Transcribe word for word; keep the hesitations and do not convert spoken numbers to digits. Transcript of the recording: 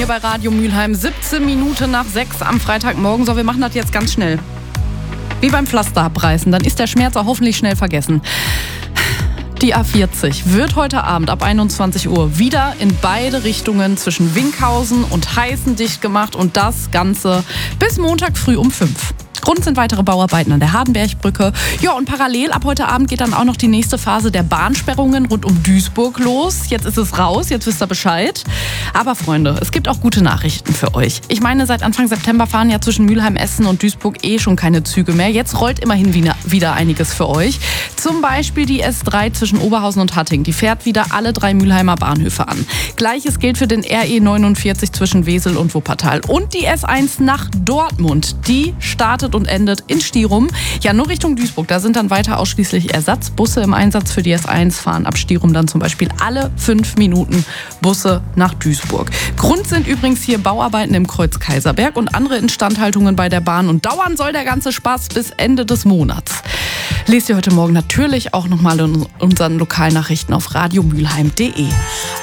hier bei Radio Mülheim. siebzehn Minuten nach sechs am Freitagmorgen. So, wir machen das jetzt ganz schnell. Wie beim Pflaster abreißen, dann ist der Schmerz auch hoffentlich schnell vergessen. Die A vierzig wird heute Abend ab einundzwanzig Uhr wieder in beide Richtungen zwischen Winkhausen und Heißen dicht gemacht und das Ganze bis Montag früh um fünf. Grund sind weitere Bauarbeiten an der Hardenbergbrücke. Ja, und parallel ab heute Abend geht dann auch noch die nächste Phase der Bahnsperrungen rund um Duisburg los. Jetzt ist es raus, jetzt wisst ihr Bescheid. Aber Freunde, es gibt auch gute Nachrichten für euch. Ich meine, seit Anfang September fahren ja zwischen Mülheim, Essen und Duisburg eh schon keine Züge mehr. Jetzt rollt immerhin wieder einiges für euch. Zum Beispiel die S drei zwischen Oberhausen und Hatting. Die fährt wieder alle drei Mülheimer Bahnhöfe an. Gleiches gilt für den R E neunundvierzig zwischen Wesel und Wuppertal. Und die S eins nach Dortmund. Die startet und endet in Stirum. Ja, nur Richtung Duisburg. Da sind dann weiter ausschließlich Ersatzbusse im Einsatz für die S eins. Fahren ab Stirum dann zum Beispiel alle fünf Minuten Busse nach Duisburg. Grund sind übrigens hier Bauarbeiten im Kreuz Kaiserberg und andere Instandhaltungen bei der Bahn. Und dauern soll der ganze Spaß bis Ende des Monats. Lest ihr heute Morgen natürlich auch nochmal in unseren Lokalnachrichten auf radiomülheim punkt de.